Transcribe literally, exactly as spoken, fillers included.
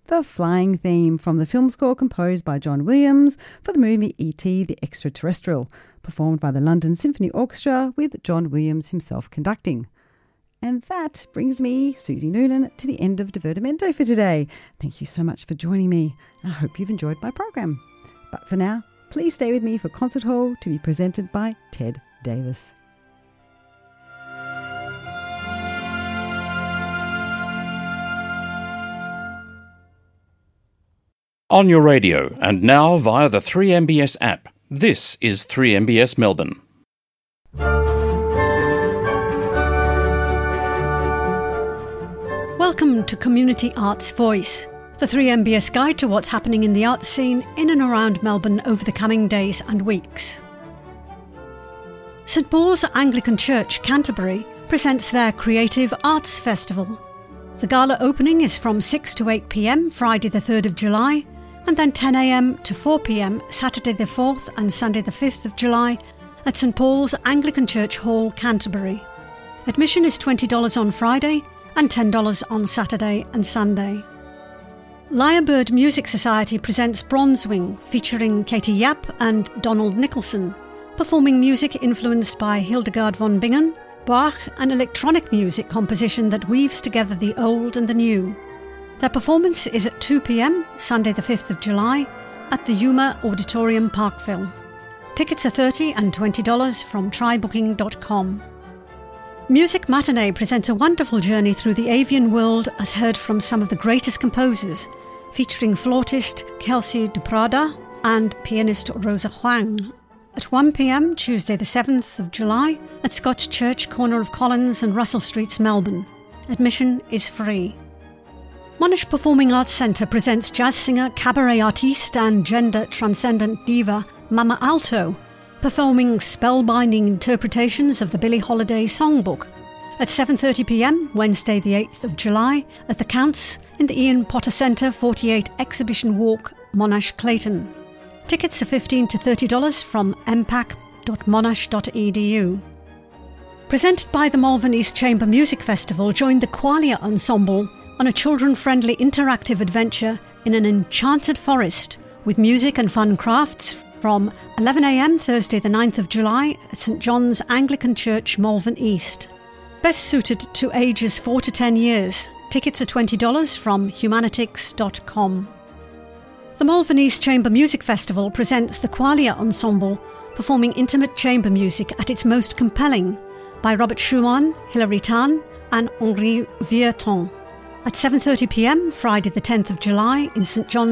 the flying theme from the film score composed by John Williams for the movie E T the Extraterrestrial, performed by the London Symphony Orchestra with John Williams himself conducting. And that brings me, Susie Noonan, to the end of Divertimento for today. Thank you so much for joining me. I hope you've enjoyed my program. But for now, please stay with me for Concert Hall to be presented by Ted Davis. On your radio and now via the three M B S app, this is three M B S Melbourne. Welcome to Community Arts Voice, the three M B S guide to what's happening in the arts scene in and around Melbourne over the coming days and weeks. St Paul's Anglican Church, Canterbury, presents their Creative Arts Festival. The gala opening is from six to eight p m Friday the third of July, and then ten a m to four p m Saturday the fourth and Sunday the fifth of July at St Paul's Anglican Church Hall, Canterbury. Admission is twenty dollars on Friday and ten dollars on Saturday and Sunday. Lyrebird Music Society presents Bronzewing, featuring Katie Yap and Donald Nicholson, performing music influenced by Hildegard von Bingen, Bach and electronic music composition that weaves together the old and the new. Their performance is at two p m Sunday the fifth of July at the Yuma Auditorium, Parkville. Tickets are thirty dollars and twenty dollars from try booking dot com. Music Matinee presents a wonderful journey through the avian world as heard from some of the greatest composers, featuring flautist Kelsey Duprada and pianist Rosa Huang. At one p m Tuesday the seventh of July at Scotch Church, corner of Collins and Russell Streets, Melbourne. Admission is free. Monash Performing Arts Centre presents jazz singer, cabaret artiste and gender transcendent diva Mama Alto, performing spellbinding interpretations of the Billie Holiday songbook at seven thirty p m Wednesday the eighth of July at the Counts in the Ian Potter Centre, forty-eight Exhibition Walk, Monash, Clayton. Tickets are fifteen dollars to thirty dollars from m pac dot monash dot e d u. Presented by the Malvern East Chamber Music Festival, join the Qualia Ensemble on a children-friendly interactive adventure in an enchanted forest with music and fun crafts from eleven a m Thursday the ninth of July at St John's Anglican Church, Malvern East. Best suited to ages four to ten years. Tickets are twenty dollars from humanitix dot com. The Malvern East Chamber Music Festival presents the Qualia Ensemble, performing intimate chamber music at its most compelling by Robert Schumann, Hilary Tan and Henri Vieurton at seven thirty p m Friday the tenth of July in St John's